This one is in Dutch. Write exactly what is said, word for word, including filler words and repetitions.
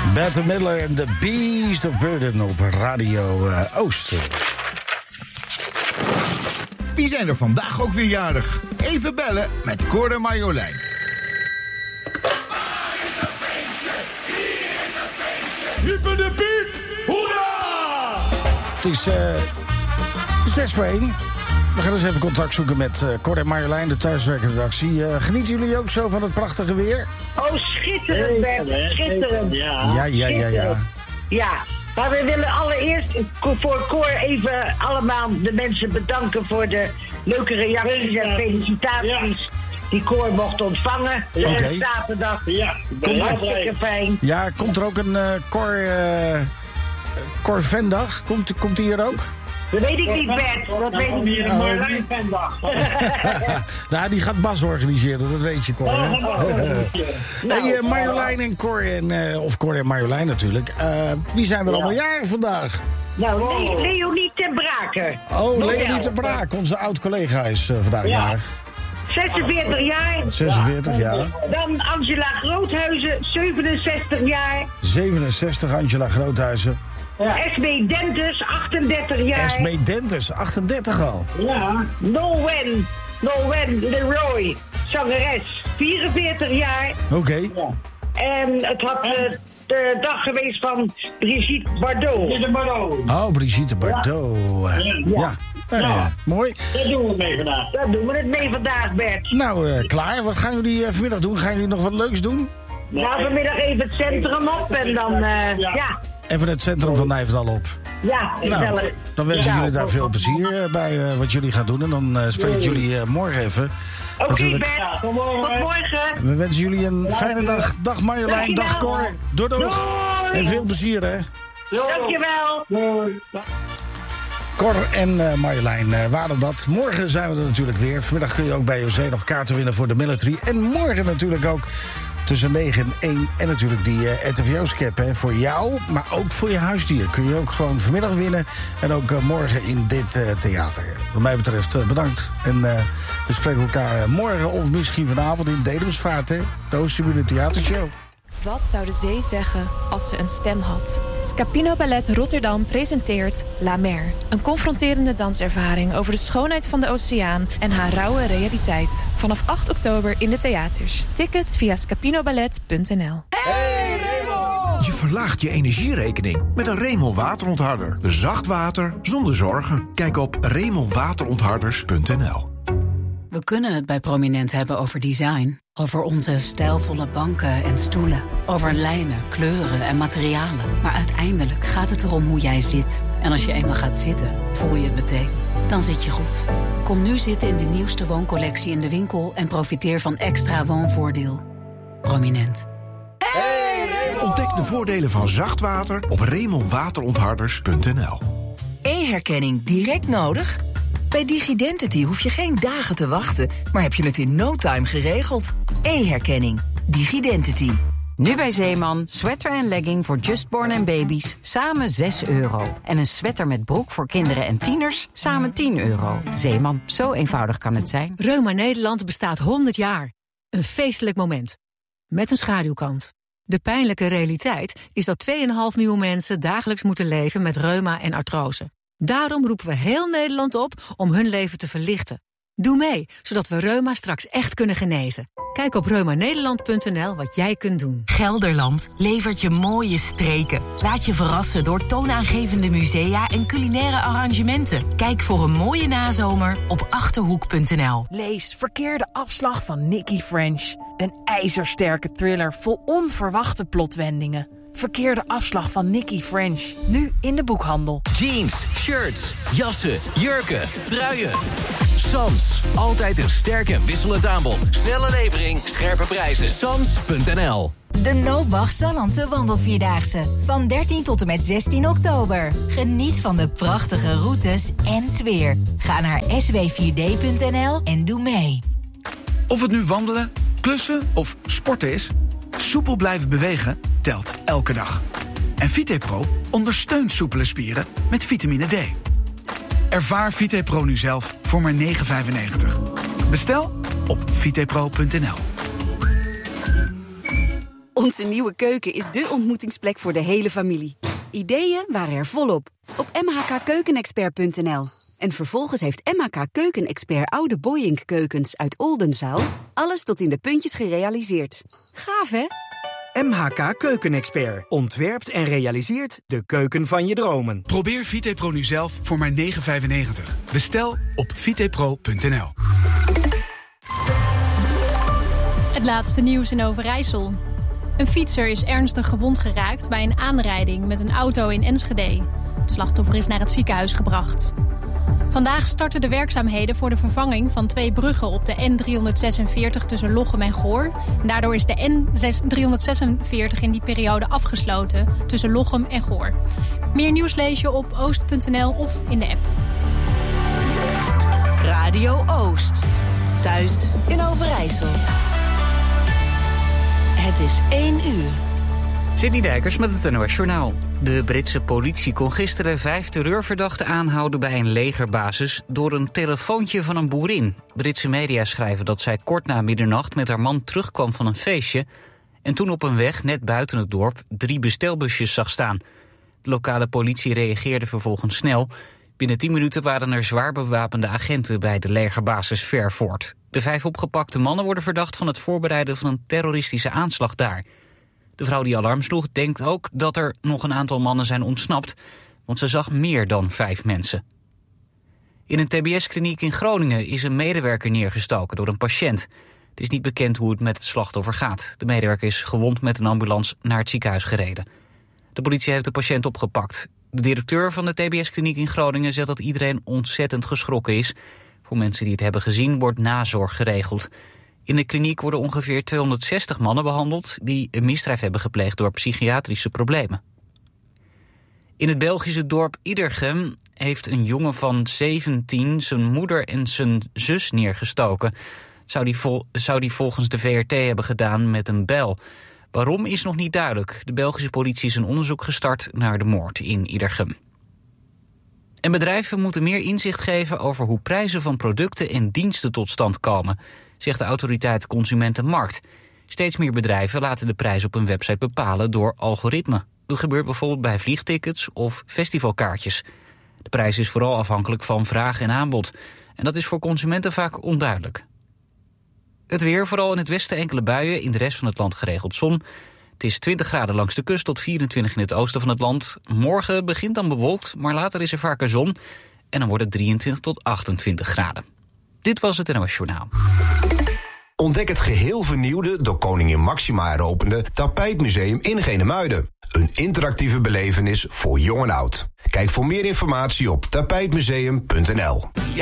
Bette Midler en The Beast of Burden op Radio uh, Oosten. Wie zijn er vandaag ook weer jarig? Even bellen met Cor en Marjolein. Hyper de piep, hoera! Het is uh, zes voor één. We gaan eens even contact zoeken met uh, Cor en Marjolein, de thuiswerkredactie. Uh, genieten jullie ook zo van het prachtige weer? Oh, schitterend, Bert. Schitterend. Ja, ja, ja, ja. Ja, ja. Maar we willen allereerst voor Cor even allemaal de mensen bedanken voor de leuke reacties en felicitaties ja. die Cor mocht ontvangen. Oké. Okay. Zaterdag. Ja, komt hartstikke fijn. Ja, komt er ook een uh, Cor, uh, Cor Vendag? Komt, komt die hier ook? Dat weet ik niet, Bert. Dat weet ik niet. Een Marjolein Vendag. Nou, die gaat Bas organiseren, dat weet je, Cor. Hè? Oh, oh, nou, hey, uh, Marjolein en Cor, en, uh, of Cor en Marjolein natuurlijk. Uh, wie zijn er ja. allemaal jarig vandaag? Nou, Le- Leonie ten Braker. Oh, Leonie ten Braker, onze oud-collega is uh, vandaag ja. jarig. zesenveertig jaar. zesenveertig jaar. Dan Angela Groothuizen, zevenenzestig jaar. zevenenzestig, Angela Groothuizen. Ja. Esme Dentes, achtendertig jaar. Esme Dentes, achtendertig al. Ja. Nowen, Nowen Leroy, zangeres, vierenveertig jaar. Oké. Okay. Ja. En het had uh, de dag geweest van Brigitte Bardot. Brigitte Bardot. Oh, Brigitte Bardot. Ja. ja. ja. ja. ja. ja. Mooi. Daar doen we het mee vandaag. Daar doen we het mee vandaag, Bert. Nou, uh, klaar. Wat gaan jullie uh, vanmiddag doen? Gaan jullie nog wat leuks doen? Nee. Nou, vanmiddag even het centrum op en dan, uh, ja. ja. Even het centrum van Nijverdal op. Ja, nou, dan wensen ja. jullie daar veel plezier uh, bij uh, wat jullie gaan doen. En dan uh, spreek ik jullie uh, morgen even. Oké, okay, Bert. Ja, tot morgen. We wensen jullie een ja, fijne dag. Dag Marjolein, dag Cor. Doei, doei. En veel plezier, hè. Dankjewel. Doei. Cor en uh, Marjolein uh, waren dat. Morgen zijn we er natuurlijk weer. Vanmiddag kun je ook bij O C nog kaarten winnen voor de military. En morgen natuurlijk ook tussen negen en één. En natuurlijk die uh, R T V O-scap voor jou, maar ook voor je huisdier. Kun je ook gewoon vanmiddag winnen. En ook uh, morgen in dit uh, theater. Wat mij betreft uh, bedankt. En uh, we spreken elkaar morgen of misschien vanavond in Dedemsvaart, hè? De Oosttribune Theatershow. Wat zou de zee zeggen als ze een stem had? Scapino Ballet Rotterdam presenteert La Mer. Een confronterende danservaring over de schoonheid van de oceaan en haar rauwe realiteit. Vanaf acht oktober in de theaters. Tickets via scapinoballet punt n l. Hey Raymond! Je verlaagt je energierekening met een Raymond waterontharder. Zacht water zonder zorgen. Kijk op raymond waterontharders punt n l. We kunnen het bij Prominent hebben over design. Over onze stijlvolle banken en stoelen. Over lijnen, kleuren en materialen. Maar uiteindelijk gaat het erom hoe jij zit. En als je eenmaal gaat zitten, voel je het meteen. Dan zit je goed. Kom nu zitten in de nieuwste wooncollectie in de winkel... en profiteer van extra woonvoordeel. Prominent. Hey, Raymond! Ontdek de voordelen van zacht water op raymond waterontharders punt n l. E-herkenning direct nodig? Bij DigiDentity hoef je geen dagen te wachten, maar heb je het in no time geregeld. E-herkenning. DigiDentity. Nu bij Zeeman, sweater en legging voor Justborn en baby's, samen zes euro. En een sweater met broek voor kinderen en tieners, samen tien euro. Zeeman, zo eenvoudig kan het zijn. Reuma Nederland bestaat honderd jaar. Een feestelijk moment. Met een schaduwkant. De pijnlijke realiteit is dat twee komma vijf miljoen mensen dagelijks moeten leven met reuma en artrose. Daarom roepen we heel Nederland op om hun leven te verlichten. Doe mee, zodat we reuma straks echt kunnen genezen. Kijk op reuma nederland punt n l wat jij kunt doen. Gelderland levert je mooie streken. Laat je verrassen door toonaangevende musea en culinaire arrangementen. Kijk voor een mooie nazomer op achterhoek punt n l. Lees Verkeerde afslag van Nicky French. Een ijzersterke thriller vol onverwachte plotwendingen. Verkeerde afslag van Nicky French. Nu in de boekhandel. Jeans, shirts, jassen, jurken, truien. Sams. Altijd een sterk en wisselend aanbod. Snelle levering, scherpe prijzen. Sams punt n l. De Noobach Sallandse Wandelvierdaagse. Van dertien tot en met zestien oktober. Geniet van de prachtige routes en sfeer. Ga naar s w vier d punt n l en doe mee. Of het nu wandelen, klussen of sporten is... soepel blijven bewegen telt elke dag. En VitePro ondersteunt soepele spieren met vitamine D. Ervaar VitePro nu zelf voor maar negen vijfennegentig. Bestel op vitepro punt n l. Onze nieuwe keuken is dé ontmoetingsplek voor de hele familie. Ideeën waren er volop op m h k keukenexpert punt n l. En vervolgens heeft M H K Keukenexpert oude Boyink keukens uit Oldenzaal alles tot in de puntjes gerealiseerd. Gaaf, hè? M H K Keukenexpert ontwerpt en realiseert de keuken van je dromen. Probeer Vitepro nu zelf voor maar negen vijfennegentig. Bestel op vitepro punt n l. Het laatste nieuws in Overijssel. Een fietser is ernstig gewond geraakt bij een aanrijding met een auto in Enschede. Het slachtoffer is naar het ziekenhuis gebracht. Vandaag starten de werkzaamheden voor de vervanging van twee bruggen op de N driehonderdzesenveertig tussen Lochem en Goor. En daardoor is de N driehonderdzesenveertig in die periode afgesloten tussen Lochem en Goor. Meer nieuws lees je op oost punt n l of in de app. Radio Oost. Thuis in Overijssel. Het is één uur. Sidney Dijkers met het N O S Journaal. De Britse politie kon gisteren vijf terreurverdachten aanhouden bij een legerbasis door een telefoontje van een boerin. Britse media schrijven dat zij kort na middernacht met haar man terugkwam van een feestje en toen op een weg net buiten het dorp drie bestelbusjes zag staan. De lokale politie reageerde vervolgens snel. Binnen tien minuten waren er zwaar bewapende agenten bij de legerbasis Fairford. De vijf opgepakte mannen worden verdacht van het voorbereiden van een terroristische aanslag daar. De vrouw die alarm sloeg denkt ook dat er nog een aantal mannen zijn ontsnapt, want ze zag meer dan vijf mensen. In een T B S-kliniek in Groningen is een medewerker neergestoken door een patiënt. Het is niet bekend hoe het met het slachtoffer gaat. De medewerker is gewond met een ambulance naar het ziekenhuis gereden. De politie heeft de patiënt opgepakt. De directeur van de T B S-kliniek in Groningen zegt dat iedereen ontzettend geschrokken is. Voor mensen die het hebben gezien wordt nazorg geregeld. In de kliniek worden ongeveer tweehonderdzestig mannen behandeld die een misdrijf hebben gepleegd door psychiatrische problemen. In het Belgische dorp Iedergem heeft een jongen van zeventien zijn moeder en zijn zus neergestoken. Zou die, vol, zou die volgens de V R T hebben gedaan met een bijl. Waarom is nog niet duidelijk. De Belgische politie is een onderzoek gestart naar de moord in Iedergem. En bedrijven moeten meer inzicht geven over hoe prijzen van producten en diensten tot stand komen, zegt de autoriteit Consumentenmarkt. Steeds meer bedrijven laten de prijs op hun website bepalen door algoritme. Dat gebeurt bijvoorbeeld bij vliegtickets of festivalkaartjes. De prijs is vooral afhankelijk van vraag en aanbod. En dat is voor consumenten vaak onduidelijk. Het weer, vooral in het westen enkele buien, in de rest van het land geregeld zon. Het is twintig graden langs de kust tot vierentwintig in het oosten van het land. Morgen begint dan bewolkt, maar later is er vaker zon. En dan wordt het drieëntwintig tot achtentwintig graden. Dit was het N O S Journaal. Ontdek het geheel vernieuwde, door koningin Máxima heropende Tapijtmuseum in Genemuiden. Een interactieve belevenis voor jong en oud. Kijk voor meer informatie op tapijtmuseum punt n l.